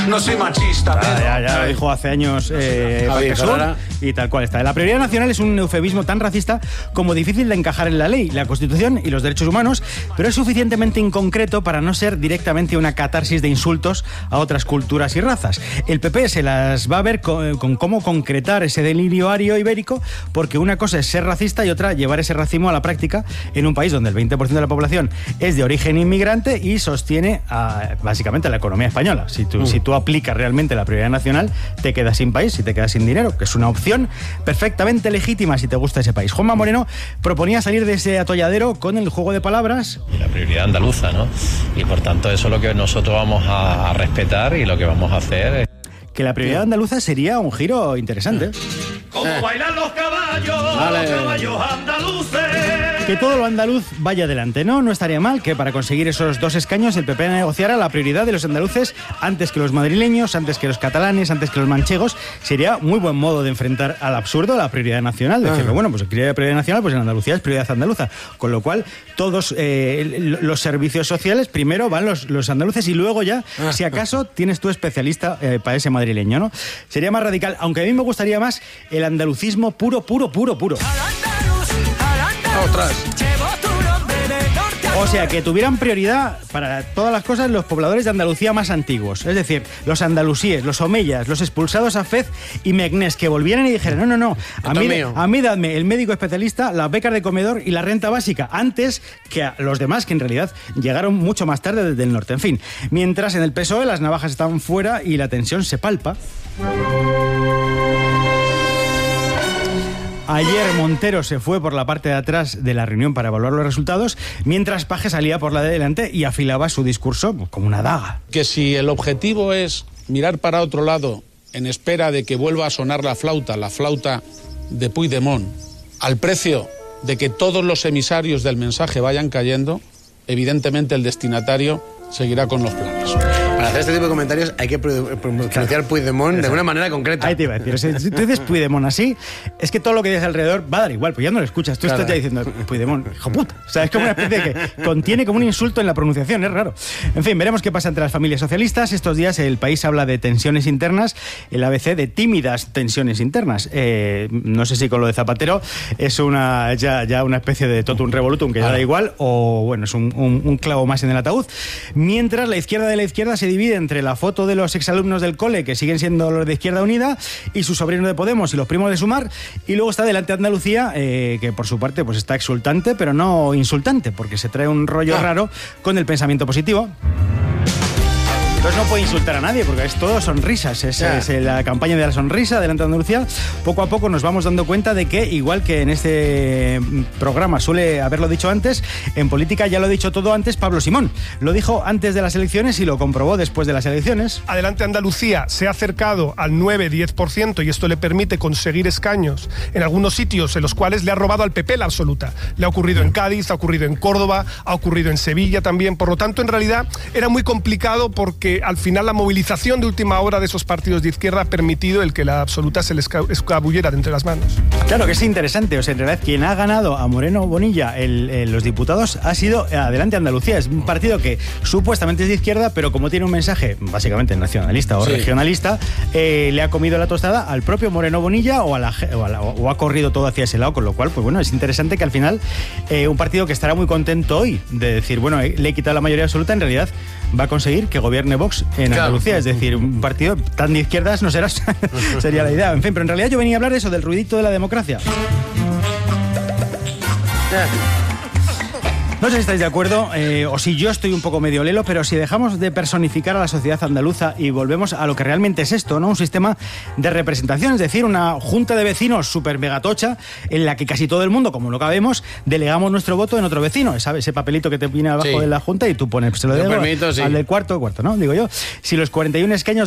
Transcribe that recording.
No soy machista, pero... Ya lo dijo hace años Sur, y tal cual está. La prioridad nacional es un eufemismo tan racista como difícil de encajar en la ley, la Constitución y los derechos humanos, pero es suficientemente inconcreto para no ser directamente una catarsis de insultos a otras culturas y razas. El PP se las va a ver con cómo concretar ese delirio ario ibérico, porque una cosa es ser racista y otra llevar ese racismo a la práctica en un país donde el 20% de la población es de origen inmigrante y sostiene básicamente la economía española. Si tú aplicas realmente la prioridad nacional, te quedas sin país y te quedas sin dinero, que es una opción perfectamente legítima si te gusta ese país. Juanma Moreno proponía salir de ese atolladero con el juego de palabras. La prioridad andaluza, ¿no? Y por tanto eso es lo que nosotros vamos a respetar y lo que vamos a hacer. Que la prioridad andaluza sería un giro interesante. Como bailan los caballos, los caballos andaluces. Que todo lo andaluz vaya adelante, ¿no? No estaría mal que para conseguir esos 2 escaños el PP negociara la prioridad de los andaluces antes que los madrileños, antes que los catalanes, antes que los manchegos. Sería muy buen modo de enfrentar al absurdo la prioridad nacional. Decirlo, bueno, pues prioridad nacional, pues en Andalucía es prioridad andaluza. Con lo cual, todos los servicios sociales, primero van los andaluces y luego ya, si acaso, tienes tu especialista para ese madrileño, ¿no? Sería más radical, aunque a mí me gustaría más el andalucismo puro. Ostras. O sea, que tuvieran prioridad para todas las cosas los pobladores de Andalucía más antiguos. Es decir, los andalusíes, los omeyas, los expulsados a Fez y Meknès, que volvieran y dijeran, no, a mí dadme el médico especialista, las becas de comedor y la renta básica, antes que a los demás, que en realidad llegaron mucho más tarde desde el norte. En fin, mientras en el PSOE las navajas están fuera y la tensión se palpa. Ayer Montero se fue por la parte de atrás de la reunión para evaluar los resultados, mientras Paje salía por la de delante y afilaba su discurso como una daga. Que si el objetivo es mirar para otro lado en espera de que vuelva a sonar la flauta de Puigdemont, al precio de que todos los emisarios del mensaje vayan cayendo, evidentemente el destinatario seguirá con los planes. Para hacer este tipo de comentarios hay que pronunciar Puigdemont de una manera concreta. Ahí te iba a decir, si tú dices Puigdemont así, es que todo lo que dices alrededor va a dar igual, pues ya no lo escuchas. Tú estás ya diciendo Puigdemont, hijo puta. O sea, es como una especie de que contiene como un insulto en la pronunciación, es raro. En fin, veremos qué pasa entre las familias socialistas. Estos días el país habla de tensiones internas, el ABC de tímidas tensiones internas. No sé si con lo de Zapatero es ya una especie de totum revolutum que ya da igual, o bueno, es un clavo más en el ataúd. Mientras la izquierda de la izquierda se divide entre la foto de los exalumnos del cole, que siguen siendo los de Izquierda Unida, y sus sobrinos de Podemos y los primos de Sumar, y luego está Delante Andalucía, que por su parte pues está exultante, pero no insultante, porque se trae un rollo raro con el pensamiento positivo. Entonces no puede insultar a nadie, porque es todo sonrisas. Es la campaña de la sonrisa delante de Andalucía. Poco a poco nos vamos dando cuenta de que, igual que en este programa suele haberlo dicho antes, en política ya lo ha dicho todo antes Pablo Simón. Lo dijo antes de las elecciones y lo comprobó después de las elecciones. Adelante Andalucía se ha acercado al 9-10% y esto le permite conseguir escaños en algunos sitios en los cuales le ha robado al PP la absoluta. Le ha ocurrido en Cádiz, ha ocurrido en Córdoba, ha ocurrido en Sevilla también. Por lo tanto, en realidad era muy complicado porque al final la movilización de última hora de esos partidos de izquierda ha permitido el que la absoluta se les escabullera de entre las manos. Claro que es interesante, o sea, en realidad quien ha ganado a Moreno Bonilla los diputados ha sido Adelante Andalucía. Es un partido que supuestamente es de izquierda, pero como tiene un mensaje básicamente nacionalista o regionalista, le ha comido la tostada al propio Moreno Bonilla o ha corrido todo hacia ese lado, con lo cual, pues bueno, es interesante que al final un partido que estará muy contento hoy de decir, bueno, le he quitado la mayoría absoluta, en realidad va a conseguir que gobierne Vox en Andalucía. Es decir, un partido tan de izquierdas no serás. Sería la idea. En fin, pero en realidad yo venía a hablar de eso, del ruidito de la democracia. No sé si estáis de acuerdo o si yo estoy un poco medio lelo, pero si dejamos de personificar a la sociedad andaluza y volvemos a lo que realmente es esto, ¿no? Un sistema de representación, es decir, una junta de vecinos súper megatocha en la que casi todo el mundo, como lo cabemos, delegamos nuestro voto en otro vecino. Ese papelito que te viene abajo de la junta y tú pones, se lo debo al del cuarto, ¿no? Digo yo. Si los 41 escaños